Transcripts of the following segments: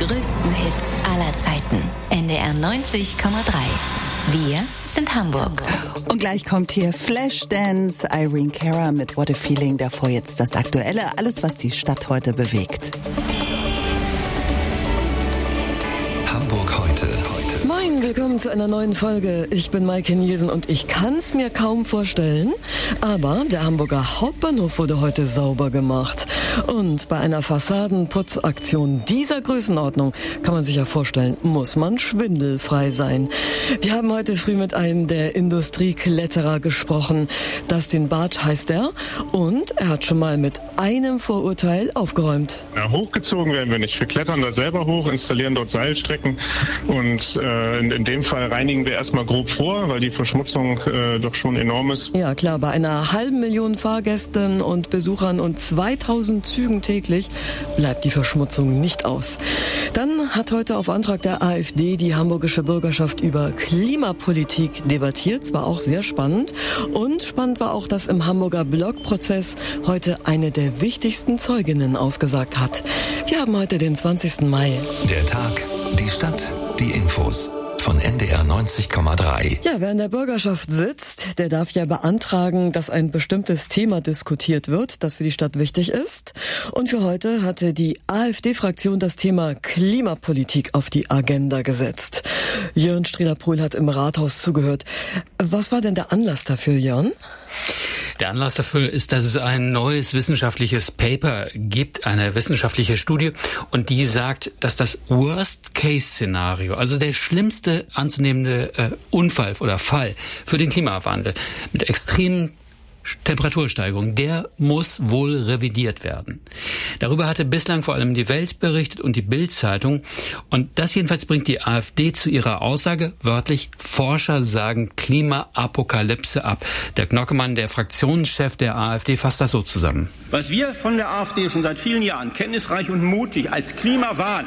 größten Hits aller Zeiten. NDR 90,3. Wir sind Hamburg. Und gleich kommt hier Flashdance, Irene Cara mit What a Feeling. Davor jetzt das Aktuelle, alles was die Stadt heute bewegt. Hamburg heute. Moin, willkommen zu einer neuen Folge. Ich bin Maike Nielsen und ich kann's mir kaum vorstellen, aber der Hamburger Hauptbahnhof wurde heute sauber gemacht. Und bei einer Fassadenputzaktion dieser Größenordnung kann man sich ja vorstellen, muss man schwindelfrei sein. Wir haben heute früh mit einem der Industriekletterer gesprochen. Dustin Bartsch heißt er und er hat schon mal mit einem Vorurteil aufgeräumt. Ja, hochgezogen werden wir nicht. Wir klettern da selber hoch, installieren dort Seilstrecken und in dem Fall reinigen wir erstmal grob vor, weil die Verschmutzung doch schon enorm ist. Ja klar, bei einer 500.000 Fahrgästen und Besuchern und 2000 Zügen täglich bleibt die Verschmutzung nicht aus. Dann hat heute auf Antrag der AfD die hamburgische Bürgerschaft über Klimapolitik debattiert. Es war auch sehr spannend. Und spannend war auch, dass im Hamburger Blogprozess heute eine der wichtigsten Zeuginnen ausgesagt hat. Wir haben heute den 20. Mai. Der Tag, die Stadt, die Infos. Von NDR 90,3. Ja, wer in der Bürgerschaft sitzt, der darf ja beantragen, dass ein bestimmtes Thema diskutiert wird, das für die Stadt wichtig ist. Und für heute hatte die AfD-Fraktion das Thema Klimapolitik auf die Agenda gesetzt. Jörn Strehler-Pruhl hat im Rathaus zugehört. Was war denn der Anlass dafür, Jörn? Der Anlass dafür ist, dass es ein neues wissenschaftliches Paper gibt, eine wissenschaftliche Studie, und die sagt, dass das Worst-Case-Szenario, also der schlimmste anzunehmende Unfall oder Fall für den Klimawandel mit extremen Temperatursteigerung, der muss wohl revidiert werden. Darüber hatte bislang vor allem die Welt berichtet und die Bild-Zeitung. Und das jedenfalls bringt die AfD zu ihrer Aussage, wörtlich, Forscher sagen Klimaapokalypse ab. Dirk Nockemann, der Fraktionschef der AfD, fasst das so zusammen. Was wir von der AfD schon seit vielen Jahren kenntnisreich und mutig als Klimawahn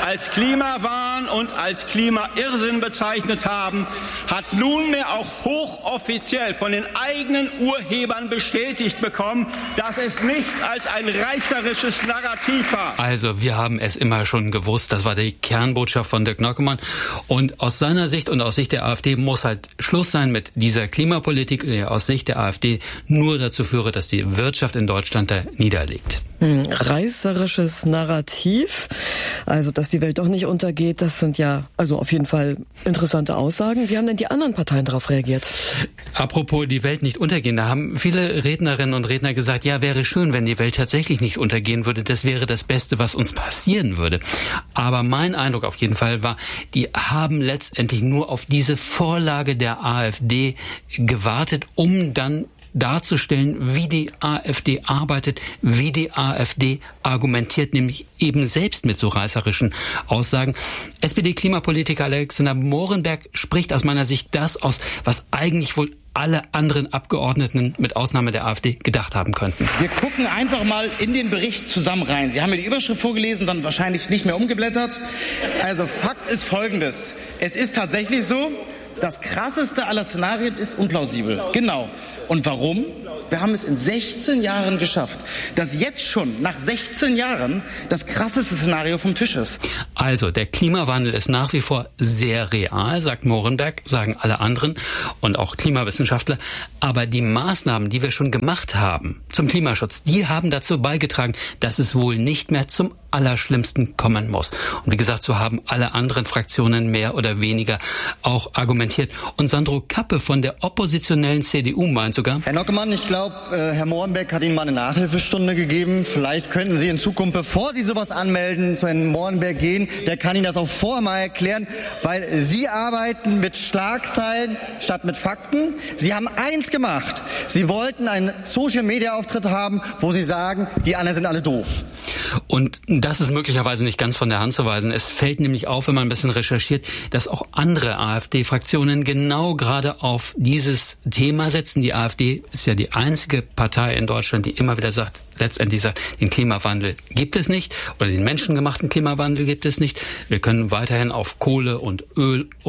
und als Klimairrsinn bezeichnet haben, hat nunmehr auch hochoffiziell von den eigenen Urhebern bestätigt bekommen, dass es nichts als ein reißerisches Narrativ war. Also, wir haben es immer schon gewusst. Das war die Kernbotschaft von Dirk Nockemann. Und aus seiner Sicht und aus Sicht der AfD muss halt Schluss sein mit dieser Klimapolitik, die aus Sicht der AfD nur dazu führe, dass die Wirtschaft in Deutschland da niederliegt. Reißerisches Narrativ, also dass die Welt doch nicht untergeht, das sind ja also auf jeden Fall interessante Aussagen. Wie haben denn die anderen Parteien darauf reagiert? Apropos die Welt nicht untergehen, da haben viele Rednerinnen und Redner gesagt, ja, wäre schön, wenn die Welt tatsächlich nicht untergehen würde, das wäre das Beste, was uns passieren würde. Aber mein Eindruck auf jeden Fall war, die haben letztendlich nur auf diese Vorlage der AfD gewartet, um dann darzustellen, wie die AfD arbeitet, wie die AfD argumentiert, nämlich eben selbst mit so reißerischen Aussagen. SPD-Klimapolitiker Alexander Morenberg spricht aus meiner Sicht das aus, was eigentlich wohl alle anderen Abgeordneten mit Ausnahme der AfD gedacht haben könnten. Wir gucken einfach mal in den Bericht zusammen rein. Sie haben mir die Überschrift vorgelesen, dann wahrscheinlich nicht mehr umgeblättert. Also Fakt ist Folgendes. Es ist tatsächlich so, das krasseste aller Szenarien ist unplausibel. Genau. Und warum? Wir haben es in 16 Jahren geschafft, dass jetzt schon nach 16 Jahren das krasseste Szenario vom Tisch ist. Also, der Klimawandel ist nach wie vor sehr real, sagt Morenberg, sagen alle anderen und auch Klimawissenschaftler. Aber die Maßnahmen, die wir schon gemacht haben zum Klimaschutz, die haben dazu beigetragen, dass es wohl nicht mehr zum Allerschlimmsten kommen muss. Und wie gesagt, so haben alle anderen Fraktionen mehr oder weniger auch argumentiert. Und Sandro Kappe von der oppositionellen CDU meint sogar: Herr Nockemann, ich glaube, Herr Morenbeck hat Ihnen mal eine Nachhilfestunde gegeben. Vielleicht könnten Sie in Zukunft, bevor Sie sowas anmelden, zu Herrn Morenbeck gehen. Der kann Ihnen das auch vorher mal erklären, weil Sie arbeiten mit Schlagzeilen statt mit Fakten. Sie haben eins gemacht. Sie wollten einen Social-Media-Auftritt haben, wo Sie sagen, die anderen sind alle doof. Und das ist möglicherweise nicht ganz von der Hand zu weisen. Es fällt nämlich auf, wenn man ein bisschen recherchiert, dass auch andere AfD-Fraktionen genau gerade auf dieses Thema setzen. Die AfD ist ja die einzige Partei in Deutschland, die immer wieder letztendlich sagt, den Klimawandel gibt es nicht oder den menschengemachten Klimawandel gibt es nicht. Wir können weiterhin auf Kohle und Öl und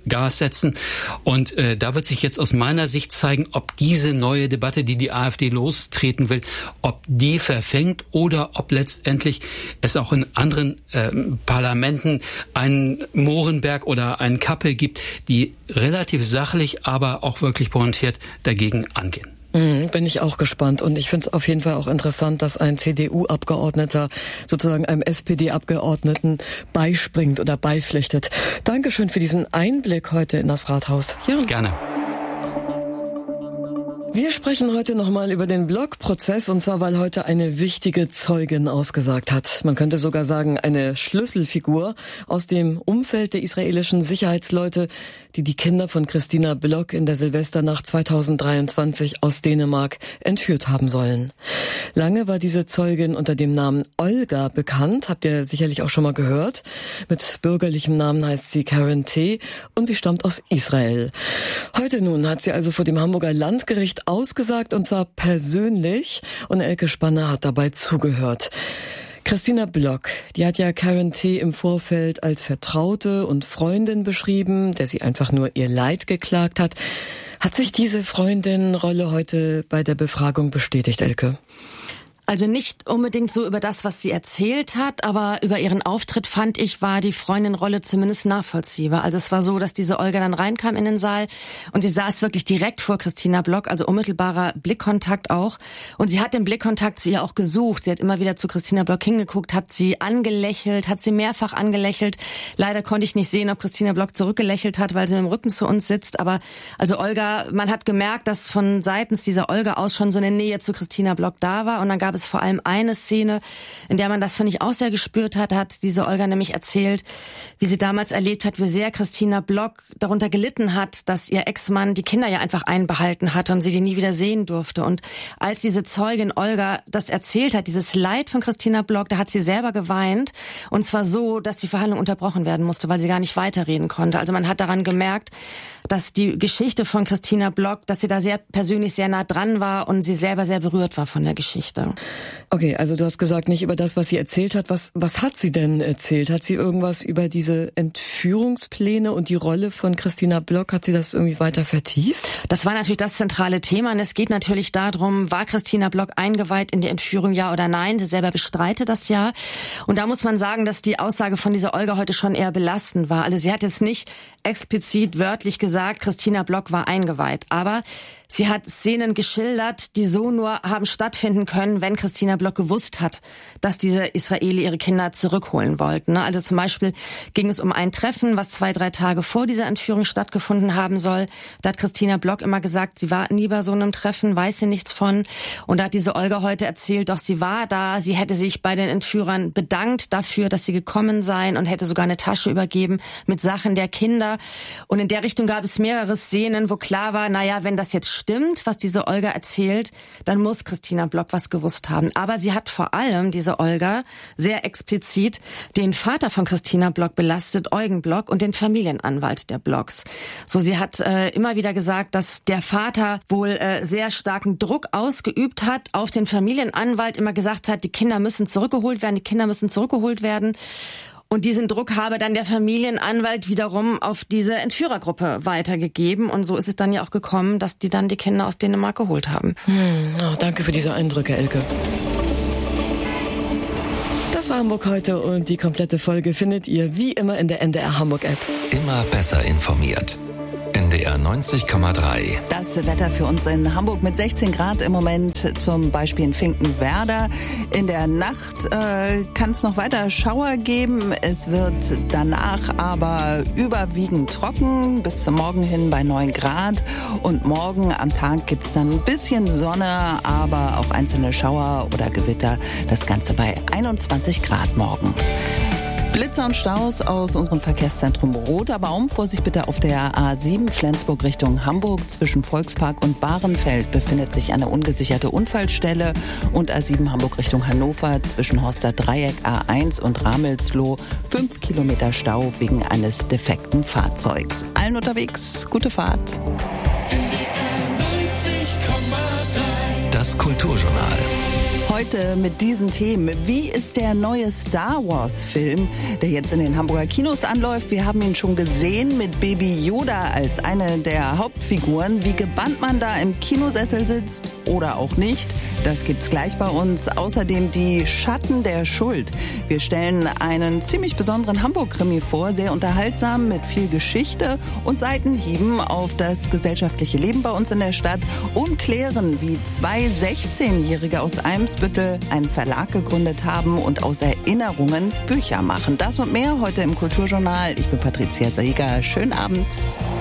Gas setzen. Und da wird sich jetzt aus meiner Sicht zeigen, ob diese neue Debatte, die AfD lostreten will, ob die verfängt oder ob letztendlich es auch in anderen Parlamenten einen Mohrenberg oder einen Kappel gibt, die relativ sachlich, aber auch wirklich pointiert dagegen angehen. Bin ich auch gespannt. Und ich finde es auf jeden Fall auch interessant, dass ein CDU-Abgeordneter sozusagen einem SPD-Abgeordneten beispringt oder beipflichtet. Dankeschön für diesen Einblick heute in das Rathaus. Jörn. Gerne. Wir sprechen heute nochmal über den Blog-Prozess, und zwar, weil heute eine wichtige Zeugin ausgesagt hat. Man könnte sogar sagen, eine Schlüsselfigur aus dem Umfeld der israelischen Sicherheitsleute, die Kinder von Christina Block in der Silvesternacht 2023 aus Dänemark entführt haben sollen. Lange war diese Zeugin unter dem Namen Olga bekannt, habt ihr sicherlich auch schon mal gehört. Mit bürgerlichem Namen heißt sie Karen T. und sie stammt aus Israel. Heute nun hat sie also vor dem Hamburger Landgericht ausgesagt, und zwar persönlich, und Elke Spanner hat dabei zugehört. Christina Block, die hat ja Karen T. im Vorfeld als Vertraute und Freundin beschrieben, der sie einfach nur ihr Leid geklagt hat. Hat sich diese Freundin-Rolle heute bei der Befragung bestätigt, Elke? Also nicht unbedingt so über das, was sie erzählt hat, aber über ihren Auftritt, fand ich, war die Freundin-Rolle zumindest nachvollziehbar. Also es war so, dass diese Olga dann reinkam in den Saal und sie saß wirklich direkt vor Christina Block, also unmittelbarer Blickkontakt auch. Und sie hat den Blickkontakt zu ihr auch gesucht. Sie hat immer wieder zu Christina Block hingeguckt, hat sie angelächelt, hat sie mehrfach angelächelt. Leider konnte ich nicht sehen, ob Christina Block zurückgelächelt hat, weil sie mit dem Rücken zu uns sitzt. Aber also Olga, man hat gemerkt, dass von seitens dieser Olga aus schon so eine Nähe zu Christina Block da war. Und dann gab es vor allem eine Szene, in der man das, finde ich, auch sehr gespürt hat. Hat diese Olga nämlich erzählt, wie sie damals erlebt hat, wie sehr Christina Block darunter gelitten hat, dass ihr Ex-Mann die Kinder ja einfach einbehalten hatte und sie die nie wieder sehen durfte. Und als diese Zeugin Olga das erzählt hat, dieses Leid von Christina Block, da hat sie selber geweint. Und zwar so, dass die Verhandlung unterbrochen werden musste, weil sie gar nicht weiterreden konnte. Also man hat daran gemerkt, dass die Geschichte von Christina Block, dass sie da sehr persönlich sehr nah dran war und sie selber sehr berührt war von der Geschichte. Okay, also du hast gesagt, nicht über das, was sie erzählt hat. Was hat sie denn erzählt? Hat sie irgendwas über diese Entführungspläne und die Rolle von Christina Block, hat sie das irgendwie weiter vertieft? Das war natürlich das zentrale Thema. Und es geht natürlich darum, war Christina Block eingeweiht in die Entführung, ja oder nein? Sie selber bestreitet das ja. Und da muss man sagen, dass die Aussage von dieser Olga heute schon eher belastend war. Also sie hat jetzt nicht explizit wörtlich gesagt, Christina Block war eingeweiht. Aber sie hat Szenen geschildert, die so nur haben stattfinden können, wenn Christina Block gewusst hat, dass diese Israeli ihre Kinder zurückholen wollten. Also zum Beispiel ging es um ein Treffen, was 2-3 Tage vor dieser Entführung stattgefunden haben soll. Da hat Christina Block immer gesagt, sie war nie bei so einem Treffen, weiß sie nichts von. Und da hat diese Olga heute erzählt, doch sie war da, sie hätte sich bei den Entführern bedankt dafür, dass sie gekommen seien und hätte sogar eine Tasche übergeben mit Sachen der Kinder. Und in der Richtung gab es mehrere Szenen, wo klar war, naja, wenn das jetzt stimmt, was diese Olga erzählt, dann muss Christina Block was gewusst haben. Aber sie hat vor allem, diese Olga, sehr explizit den Vater von Christina Block belastet, Eugen Block, und den Familienanwalt der Blocks. So, sie hat immer wieder gesagt, dass der Vater wohl sehr starken Druck ausgeübt hat auf den Familienanwalt, immer gesagt hat, die Kinder müssen zurückgeholt werden. Und diesen Druck habe dann der Familienanwalt wiederum auf diese Entführergruppe weitergegeben. Und so ist es dann ja auch gekommen, dass die dann die Kinder aus Dänemark geholt haben. Oh, danke für diese Eindrücke, Elke. Das war Hamburg heute, und die komplette Folge findet ihr wie immer in der NDR Hamburg App. Immer besser informiert. NDR 90,3. Das Wetter für uns in Hamburg mit 16 Grad im Moment, zum Beispiel in Finkenwerder. In der Nacht kann es noch weiter Schauer geben. Es wird danach aber überwiegend trocken, bis zum Morgen hin bei 9 Grad. Und morgen am Tag gibt es dann ein bisschen Sonne, aber auch einzelne Schauer oder Gewitter. Das Ganze bei 21 Grad morgen. Blitzer und Staus aus unserem Verkehrszentrum Roter Baum. Vorsicht bitte auf der A7 Flensburg Richtung Hamburg. Zwischen Volkspark und Bahrenfeld befindet sich eine ungesicherte Unfallstelle. Und A7 Hamburg Richtung Hannover zwischen Horster Dreieck A1 und Ramelsloh 5 Kilometer Stau wegen eines defekten Fahrzeugs. Allen unterwegs, gute Fahrt. Das Kulturjournal. Heute mit diesen Themen. Wie ist der neue Star Wars Film, der jetzt in den Hamburger Kinos anläuft? Wir haben ihn schon gesehen mit Baby Yoda als eine der Hauptfiguren. Wie gebannt man da im Kinosessel sitzt oder auch nicht, das gibt's gleich bei uns. Außerdem die Schatten der Schuld. Wir stellen einen ziemlich besonderen Hamburg-Krimi vor, sehr unterhaltsam mit viel Geschichte und Seitenhieben auf das gesellschaftliche Leben bei uns in der Stadt und klären, wie 2 16-Jährige aus Eimsbüttel einen Verlag gegründet haben und aus Erinnerungen Bücher machen. Das und mehr heute im Kulturjournal. Ich bin Patricia Saiger. Schönen Abend.